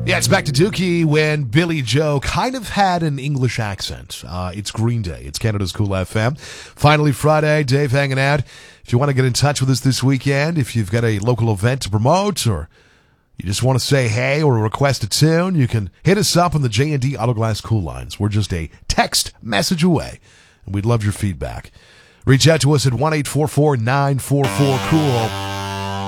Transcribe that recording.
Yeah, it's back to Dookie when Billy Joe kind of had an English accent. It's Green Day. It's Canada's Cool FM. Finally Friday, Dave hanging out. If you want to get in touch with us this weekend, if you've got a local event to promote or you just want to say hey or request a tune, you can hit us up on the J&D Autoglass Cool Lines. We're just a text message away, and we'd love your feedback. Reach out to us at 1-844-944-COOL.